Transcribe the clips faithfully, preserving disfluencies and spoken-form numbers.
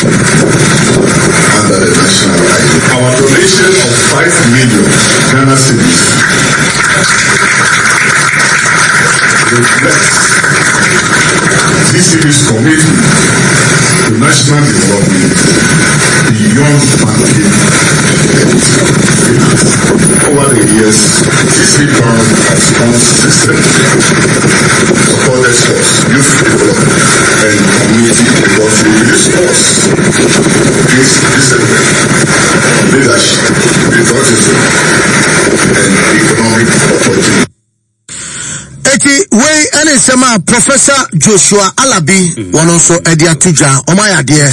under the national I D. Our donation of five million Ghana cedis reflects G C B's commitment to national development beyond banking finance. Over the years, G C B Bank has consistently supported sports, youth development, and community development resource, peace, discipline, leadership, patriotism, and economic opportunity. Way and Sama Professor Joshua Alabi, one also Edia Tuja, Omaya dear,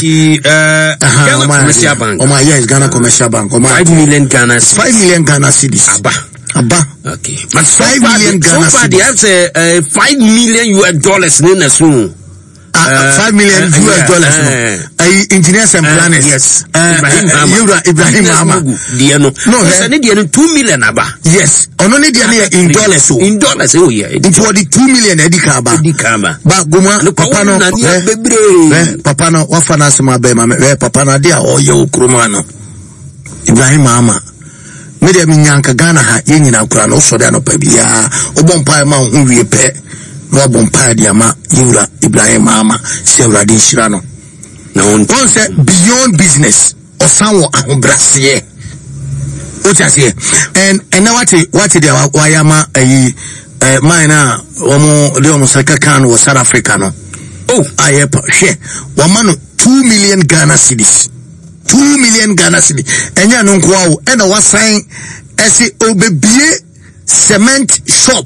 Ghana Commercial Bank, Oma yes, Ghana Commercial Bank, five million Ghana, five million Ghana cedis. Abba, Abba, okay, but five million Ghana so far they have say five million U S dollars in the soon. Uh, five million uh, U S dollars. Uh, no. uh, engineers and planners. Uh, yes. Uh, Ibrahim uh, uh, Ibrahim Hama. No, no. I need the two million aba. Yes. Only the in dollars. In dollars. Oh yeah. It was the two million edikaba. Edikaba. But Guma, Papa no. Papa no. Wafana sema be mame. Papa na dia o ye ukrumano. Ibrahim Hama. Media minyanka Ghana ha yenyi na ukrano so da no pa bia. Obompa ma hu wie pe. No bompa dia ma Yura Ibrahim Hama Sevra Din Shirano. Now on say beyond business or someone brasier. What I say, and and now what what they are wayama a minor omo de omo saka kan was South Africa no. Oh, I have share one man two million Ghana cedis. Two million Ghana cedis. And ya no kwa and I was saying as it obebie cement shop.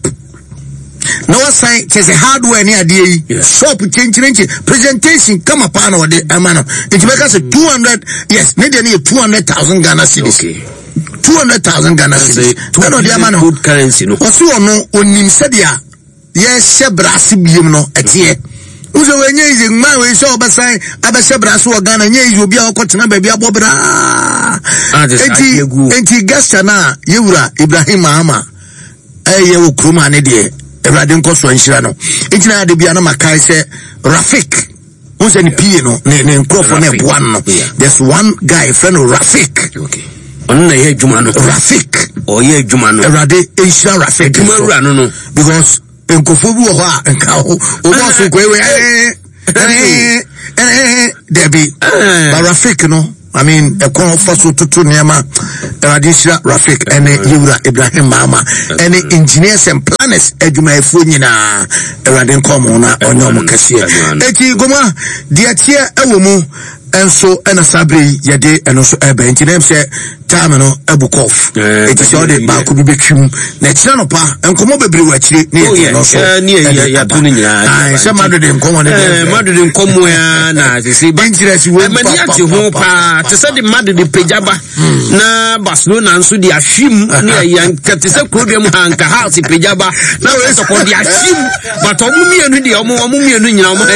No sign there's a hardware near the shop change presentation come upon or the amano. It make us a two hundred yes, maybe need two hundred thousand Ghana cedis. Okay. Two hundred thousand Ghana cedis. Two hundred amano good currency no. Also no on him said ya yes brasi bium no etie. Uzo wenye izi ma we so obasan abese braso Ghana nye izi obi akotena ba bia bobra. Enti enti gasta na Yewura Ibrahim Hama eh ye wo kroma ne de Radin Koso and Shirano. It's not the Biana Makai say Rafik. Who's any P no? One. There's one guy, friend of Rafik. Okay. On the Jumano Rafik. Oh, yeah, Jumano. Rade Asia Rafik. Jumano. Because in Kofubu and Cow, also Debbie. But Rafik, no. I mean, a call for so to Niama, Radisha Rafik, and Yura Ibrahim Hama, and engineers and planners, Eduma Funina, Radin Comona, or no Mocassia. Eti Goma, dear Tia, a woman, and so, and a Sabri, Yade, and also a bench, and say, Tamino, Abukov. It is all the Bakubikum, Netanopa, and Komobe Watchi, near near some other than common, mother in Comwana, the sea dangerous woman. To say the mother the Pejaba na Barcelona and so the Ashim near young Catisa Podium Hanka House in Pejaba. Now it's upon the Ashim, but Omumi and the Omumi and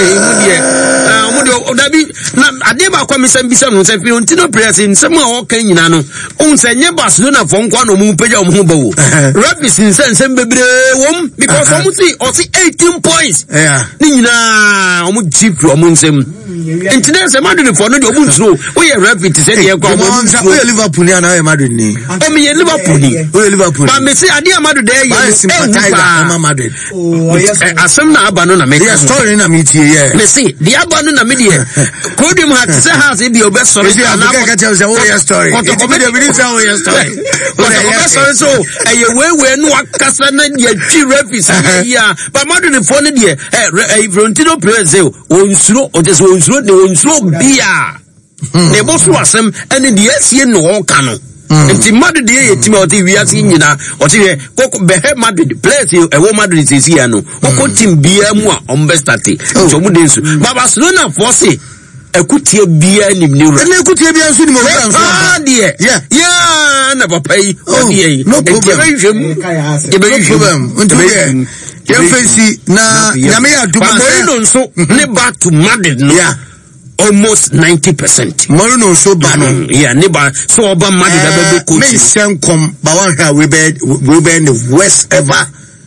Odabi. I never come and be some Tino press in some more Kenyano. On Sanya Barcelona from Guano Mupeja Mubo. Rapid in San Baby because almost eighteen points. Yeah, Nina, almost cheap from Munsem. And today, I'm not for no so we are rapid to say, Liverpool, and I am Madrid. I mean, Liverpool, Liverpool. But me say, I dear Madrid, there you are Madrid. As some Abanona make a story in a meeting. Yeah, me see the Abanona media. Could you have to say, how is your best story? I'm not going to tell you your story. What the comedy will tell your story? What the best so, and you were no Cassana, your two rapids. Yeah, but Madrid, the phone here, a Frontino Brazil, or slow, or just one slow beer. They both was them, and in the S C N no cano. And the Madrid, Timothy, we are seeing you now, or the Madrid, place you, a woman Madrid is here no. Or could Tim beer more on best at it. So, but Barcelona for say, a good tier beer in New York. And a good tier beer in New York. Yeah, yeah, never pay. Oh, yeah, no problem. No problem. You fancy na Yamia do Moreno so never to Madrid no. Yeah. Almost ninety percent. Moreno so bano. Yeah, never so about Madrid uh, coach. Me same come but one here we be we be in the worst ever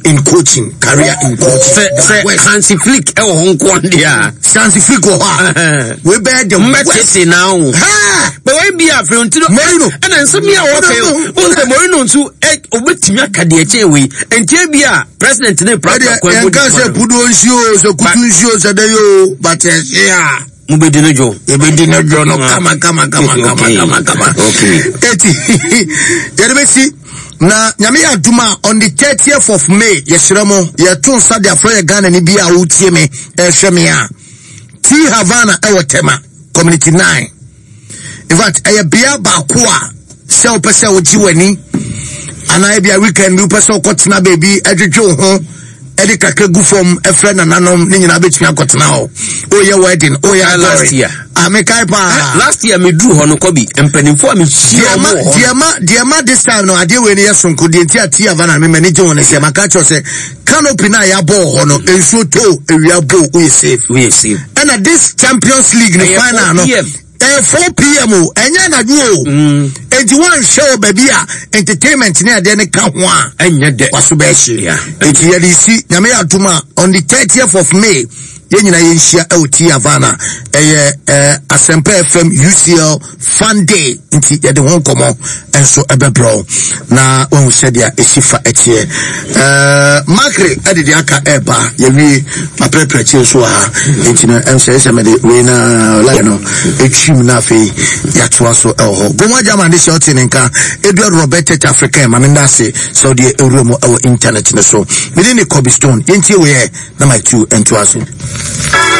in coaching, career in coaching. Say, say, Hansi Flick, eh, Hong Kong, yeah. Hansi Flick, we bear the Messi now. But when be a Frontino, Morino, and then some year, okay, on the Morino to egg over Timaka, the Chewy, and Tibia, President in the Prada, and Cancer Pudon shows, or Kutun shows at the but yeah. Mube dinojo, ebe dinojo no kama kama kama kama kama kama. Okay. Eti, yadebesi na nyame aduma on the thirtieth of May yeshiramo yetun sa dia fro ye Ghana ni bia wutie me ehwe me a T Havana ewo tema community nine. In fact, eye bia ba ko a se opese wo ji wani ana bia weekend u pese okotena baby edwedwo ho edi kakra gu form e friend nanom ni nyina betumi akotena ho o ye wedding o ye last year amekai pa last year me drew ho no kobi empanimfo am hia mo diama diama this time no ade we ne yesonko de ntia tia vana me manage won se maka cho se canopy na ya ball ho no enso to ewia ball we safe we safe and this Champions League no final no eh four p m o enya na duo mm eighty-one show baby a entertainment ne ade ne ka ho a enya de waso be hye ya eti ya di si nyame atuma on the thirtieth of May ye nyina ye nhia e T Havana eh eh Asempa F M U C L Fun Day nti ye de ho komo enso ebebro na won se dia esifa etie eh makre ade de aka eba ye wi aprepreche so ha nti na ense se me de we na la no etwim na fe ya to so elho gomwa jama de short nka Edward Robert Africa ma me ndase so de ewremo e internet ne so me de ne Kobe Stone nti we na my two and two aso